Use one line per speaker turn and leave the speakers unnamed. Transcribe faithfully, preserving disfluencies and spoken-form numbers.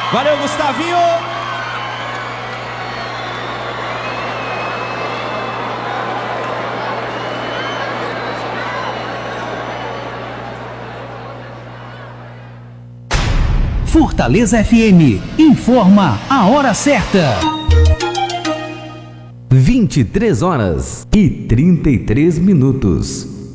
Valeu, Gustavinho.
Fortaleza F M informa a hora certa.
vinte e três horas e trinta e três minutos.